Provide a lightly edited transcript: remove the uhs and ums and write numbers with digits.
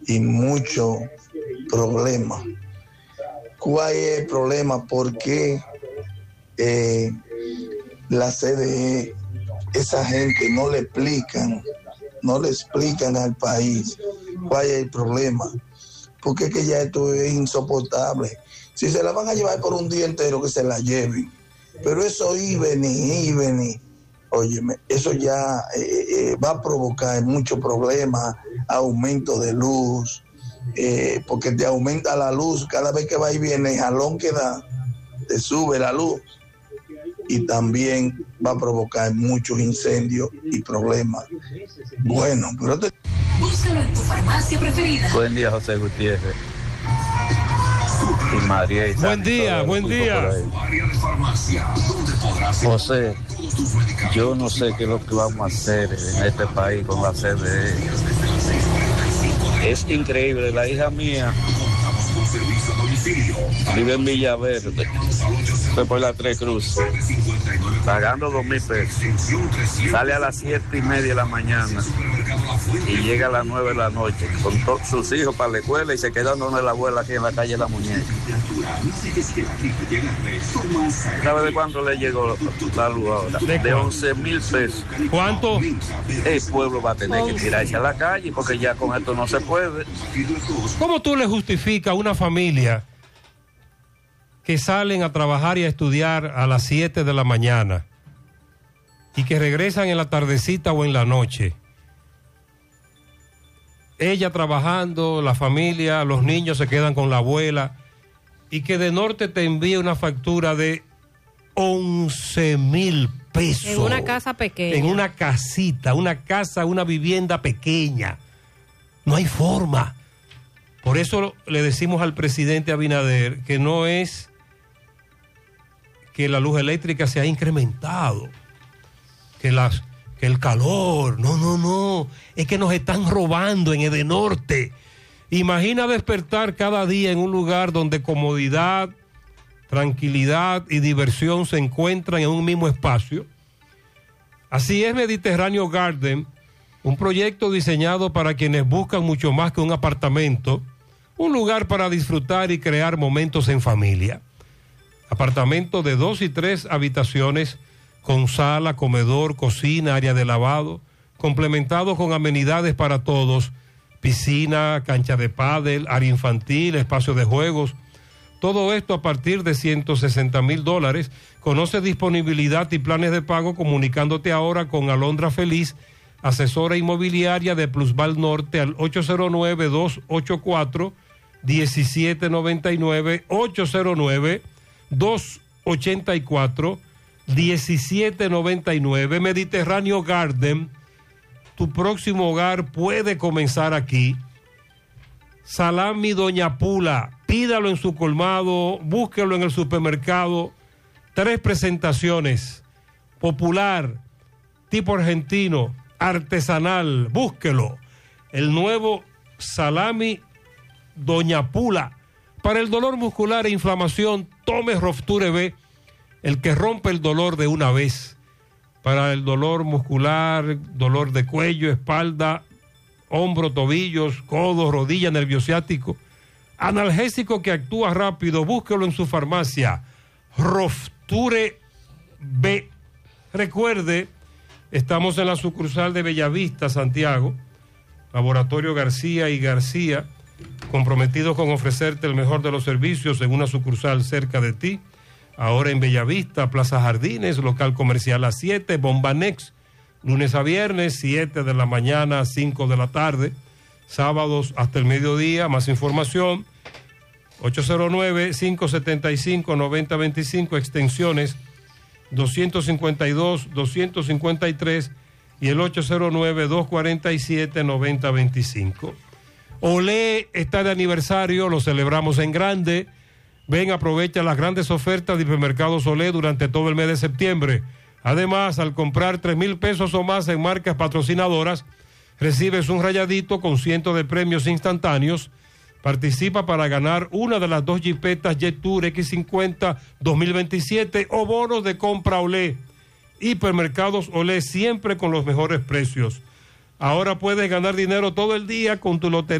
y mucho problema. ¿Cuál es el problema? Porque la CDE, esa gente no le explican al país cuál es el problema. Porque es que ya esto es insoportable. Si se la van a llevar por un día entero, que se la lleven. Pero eso y venir, óyeme, eso ya va a provocar muchos problemas, aumento de luz, porque te aumenta la luz cada vez que va y viene, el jalón que da, te sube la luz. Y también va a provocar muchos incendios y problemas. Bueno, pero búscalo en tu farmacia preferida. Buen día, José Gutiérrez. Y María y buen día. José, yo no sé qué es lo que vamos a hacer en este país con la CDE. Es increíble, la hija mía vive en Villaverde, fue por la Tres Cruces, pagando 2,000 pesos. Sale a las 7:30 de la mañana y llega a las 9 de la noche con todos sus hijos para la escuela y se quedan donde la abuela aquí en la calle La Muñeca. ¿Sabe de cuánto le llegó la luz ahora? De 11,000 pesos. ¿Cuánto? El pueblo va a tener que tirarse a la calle porque ya con esto no se puede. ¿Cómo tú le justificas a una familia que salen a trabajar y a estudiar a las 7 de la mañana y que regresan en la tardecita o en la noche? Ella trabajando, la familia, los niños se quedan con la abuela, y que de Norte te envíe una factura de 11,000 pesos. En una casa pequeña. En una casita, una vivienda pequeña. No hay forma. Por eso le decimos al presidente Abinader que no es que la luz eléctrica se ha incrementado, que el calor, no, es que nos están robando en Edenorte. Imagina despertar cada día en un lugar donde comodidad, tranquilidad y diversión se encuentran en un mismo espacio. Así es Mediterráneo Garden, un proyecto diseñado para quienes buscan mucho más que un apartamento, un lugar para disfrutar y crear momentos en familia. Apartamento de 2 y 3 habitaciones con sala, comedor, cocina, área de lavado, complementado con amenidades para todos, piscina, cancha de pádel, área infantil, espacio de juegos. Todo esto a partir de $160,000. Conoce disponibilidad y planes de pago comunicándote ahora con Alondra Feliz, asesora inmobiliaria de Plusval Norte, al 809-284-1799, 809-284-1799. Mediterráneo Garden, tu próximo hogar puede comenzar aquí. Salami Doña Pula, pídalo en su colmado, búsquelo en el supermercado. 3 presentaciones: popular, tipo argentino, artesanal, búsquelo. El nuevo Salami Doña Pula. Para el dolor muscular e inflamación, tome Rofture B, el que rompe el dolor de una vez. Para el dolor muscular, dolor de cuello, espalda, hombro, tobillos, codos, rodilla, nervio ciático. Analgésico que actúa rápido, búsquelo en su farmacia. Rofture B. Recuerde, estamos en la sucursal de Bellavista, Santiago. Laboratorio García y García, comprometidos con ofrecerte el mejor de los servicios en una sucursal cerca de ti. Ahora en Bellavista, Plaza Jardines, local comercial a 7, Bombanex, lunes a viernes, 7 de la mañana a 5 de la tarde, sábados hasta el mediodía. Más información, 809-575-9025, extensiones 252, 253 y el 809-247-9025. Olé está de aniversario, lo celebramos en grande. Ven, aprovecha las grandes ofertas de Hipermercados Olé durante todo el mes de septiembre. Además, al comprar 3,000 pesos o más en marcas patrocinadoras, recibes un rayadito con cientos de premios instantáneos. Participa para ganar una de las 2 Jeepetas Jet Tour X50 2027 o bonos de compra Olé. Hipermercados Olé, siempre con los mejores precios. Ahora puedes ganar dinero todo el día con tu lotería